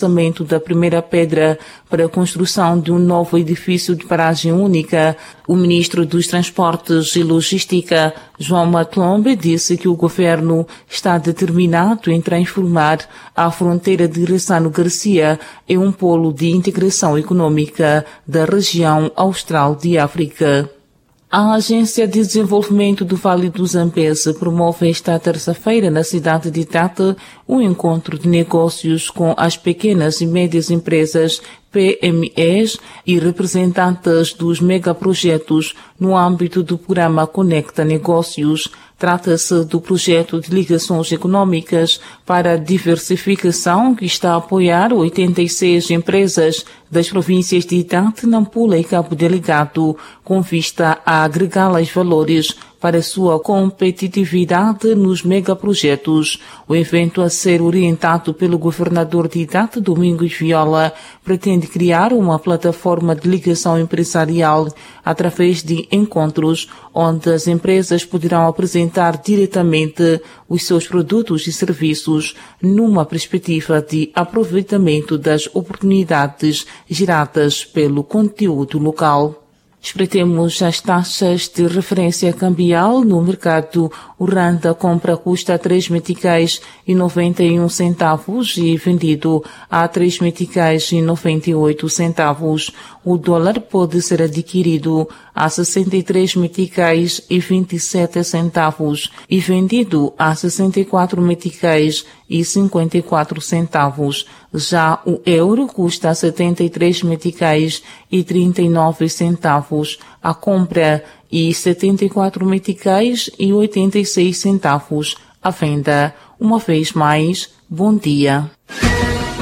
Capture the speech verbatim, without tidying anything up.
lançamento da primeira pedra para a construção de um novo edifício de paragem única, o ministro dos Transportes e Logística, João Matlombe, disse que o governo está determinado em transformar a fronteira de Ressano Garcia em um polo de integração econômica da região austral de África. A Agência de Desenvolvimento do Vale do Zambeze promove esta terça-feira na cidade de Tete um encontro de negócios com as pequenas e médias empresas P M Es e representantes dos megaprojetos no âmbito do programa Conecta Negócios. Trata-se do projeto de ligações econômicas para a diversificação que está a apoiar oitenta e seis empresas das províncias de Tete, Nampula e Cabo Delgado, com vista a agregá-las valores para sua competitividade nos megaprojetos. O evento, a ser orientado pelo governador de Tete, Domingos Viola, pretende criar uma plataforma de ligação empresarial através de encontros onde as empresas poderão apresentar diretamente os seus produtos e serviços numa perspectiva de aproveitamento das oportunidades geradas pelo conteúdo local. Espreitemos as taxas de referência cambial no mercado. O randa compra custa três meticais e noventa e um centavos e vendido a três meticais e noventa e oito centavos. O dólar pode ser adquirido a sessenta e três meticais e vinte e sete centavos e vendido a sessenta e quatro meticais e cinquenta e quatro centavos. Já o euro custa setenta e três meticais e trinta e nove centavos a compra e setenta e quatro meticais e oitenta e seis centavos a venda. Uma vez mais, bom dia.